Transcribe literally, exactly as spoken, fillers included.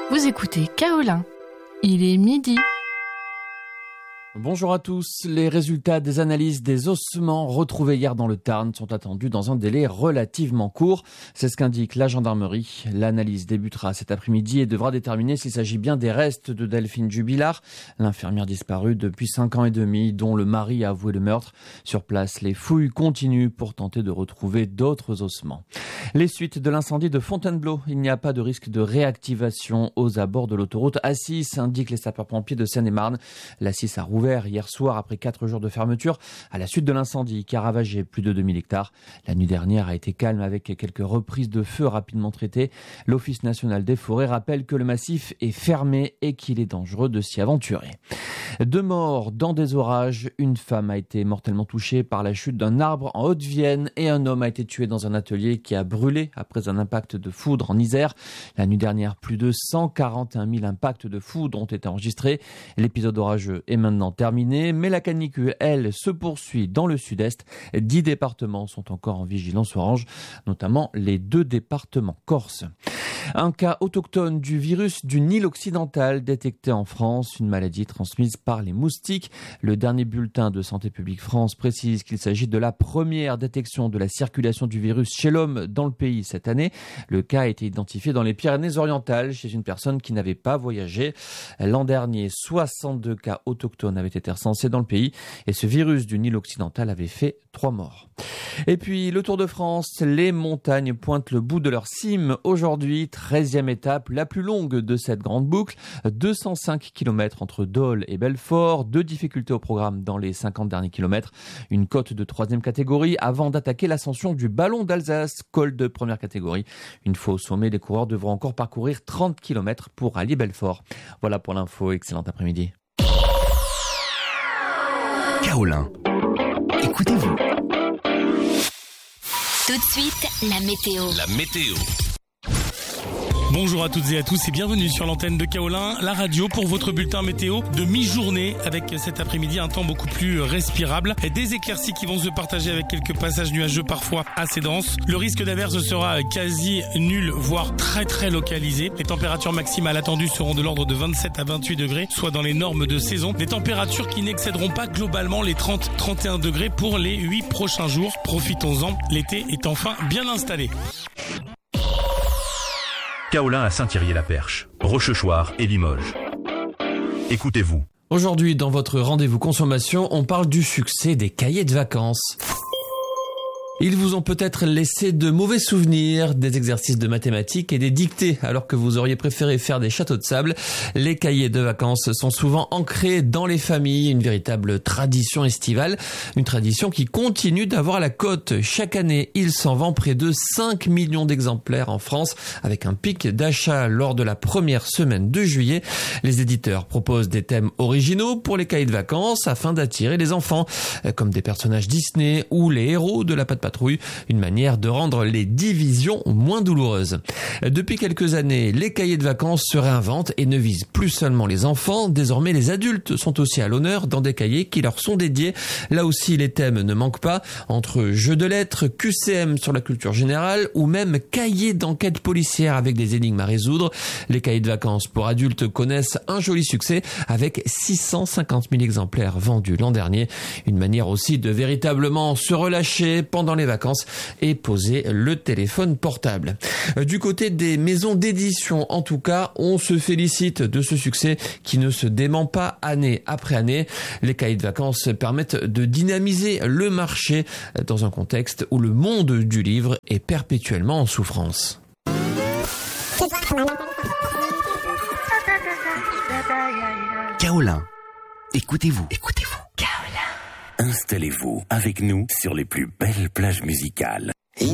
Vous écoutez Kaolin. Il est midi. Bonjour à tous. Les résultats des analyses des ossements retrouvés hier dans le Tarn sont attendus dans un délai relativement court. C'est ce qu'indique la gendarmerie. L'analyse débutera cet après-midi et devra déterminer s'il s'agit bien des restes de Delphine Jubilard, l'infirmière disparue depuis cinq ans et demi, dont le mari a avoué le meurtre. Sur place, les fouilles continuent pour tenter de retrouver d'autres ossements. Les suites de l'incendie de Fontainebleau. Il n'y a pas de risque de réactivation aux abords de l'autoroute A six, indiquent les sapeurs-pompiers de Seine-et-Marne. La six a rouvert hier soir après quatre jours de fermeture à la suite de l'incendie qui a ravagé plus de deux mille hectares. La nuit dernière a été calme avec quelques reprises de feu rapidement traitées. L'Office national des forêts rappelle que le massif est fermé et qu'il est dangereux de s'y aventurer. Deux morts dans des orages. Une femme a été mortellement touchée par la chute d'un arbre en Haute-Vienne et un homme a été tué dans un atelier qui a brûlé après un impact de foudre en Isère. La nuit dernière, plus de cent quarante et un mille impacts de foudre ont été enregistrés. L'épisode orageux est maintenant terminé, mais la canicule, elle, se poursuit dans le sud-est. Dix départements sont encore en vigilance orange, notamment les deux départements corses. Un cas autochtone du virus du Nil occidental détecté en France, une maladie transmise par les moustiques. Le dernier bulletin de Santé publique France précise qu'il s'agit de la première détection de la circulation du virus chez l'homme dans le pays cette année. Le cas a été identifié dans les Pyrénées-Orientales chez une personne qui n'avait pas voyagé. L'an dernier, soixante-deux cas autochtones avaient été recensés dans le pays et ce virus du Nil occidental avait fait trois morts. Et puis le Tour de France, les montagnes pointent le bout de leur cime aujourd'hui. treizième étape, la plus longue de cette grande boucle, deux cent cinq kilomètres entre Dole et Belfort, deux difficultés au programme dans les cinquante derniers kilomètres, une côte de troisième catégorie avant d'attaquer l'ascension du Ballon d'Alsace, col de première catégorie. Une fois au sommet, les coureurs devront encore parcourir trente kilomètres pour allier Belfort. Voilà pour l'info, excellent après-midi. Kaolin, écoutez-vous. Tout de suite, la météo. La météo. Bonjour à toutes et à tous et bienvenue sur l'antenne de Kaolin, la radio pour votre bulletin météo de mi-journée avec cet après-midi un temps beaucoup plus respirable. Des éclaircies qui vont se partager avec quelques passages nuageux parfois assez denses. Le risque d'averse sera quasi nul, voire très très localisé. Les températures maximales attendues seront de l'ordre de vingt-sept à vingt-huit degrés, soit dans les normes de saison. Des températures qui n'excéderont pas globalement les trente à trente et un degrés pour les huit prochains jours. Profitons-en, l'été est enfin bien installé. Kaolin à Saint-Thierry-la-Perche, Rochechouart et Limoges. Écoutez-vous. Aujourd'hui, dans votre rendez-vous consommation, on parle du succès des cahiers de vacances. Ils vous ont peut-être laissé de mauvais souvenirs, des exercices de mathématiques et des dictées, alors que vous auriez préféré faire des châteaux de sable. Les cahiers de vacances sont souvent ancrés dans les familles, une véritable tradition estivale, une tradition qui continue d'avoir la cote. Chaque année, il s'en vend près de cinq millions d'exemplaires en France, avec un pic d'achat lors de la première semaine de juillet. Les éditeurs proposent des thèmes originaux pour les cahiers de vacances afin d'attirer les enfants, comme des personnages Disney ou les héros de la Patte Patrouille, une manière de rendre les divisions moins douloureuses. Depuis quelques années, les cahiers de vacances se réinventent et ne visent plus seulement les enfants. Désormais, les adultes sont aussi à l'honneur dans des cahiers qui leur sont dédiés. Là aussi, les thèmes ne manquent pas, entre jeux de lettres, Q C M sur la culture générale ou même cahiers d'enquête policière avec des énigmes à résoudre. Les cahiers de vacances pour adultes connaissent un joli succès avec six cent cinquante mille exemplaires vendus l'an dernier. Une manière aussi de véritablement se relâcher pendant les vacances et poser le téléphone portable. Du côté des maisons d'édition, en tout cas, on se félicite de ce succès qui ne se dément pas année après année. Les cahiers de vacances permettent de dynamiser le marché dans un contexte où le monde du livre est perpétuellement en souffrance. Kaolin, écoutez-vous. Écoutez-vous. Kaolin. Installez-vous avec nous sur les plus belles plages musicales.